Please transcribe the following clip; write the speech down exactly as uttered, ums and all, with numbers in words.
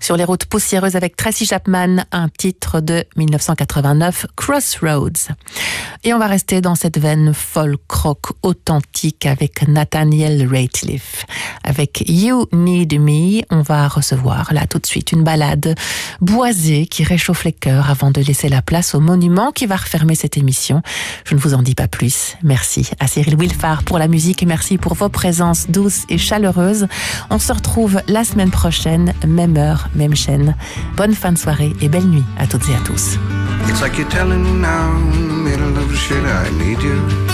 sur les routes poussiéreuses avec Tracy Chapman, un titre de dix-neuf cent quatre-vingt-neuf, Crossroads. Et on va rester dans cette veine folk rock authentique avec Nathaniel Rateliff. Avec You Need Me, on va recevoir là tout de suite une ballade boisée qui réchauffe les cœurs avant de laisser la place au monument qui va refermer cette émission. Je ne vous en dis pas plus. Merci à Cyril Wilfard pour la musique et merci pour vos présences douces et chaleureuses. On se retrouve la semaine prochaine, même heure, même chaîne. Bonne fin de soirée et belle nuit à toutes et à tous. It's like you're telling me now, middle of shit, I need you.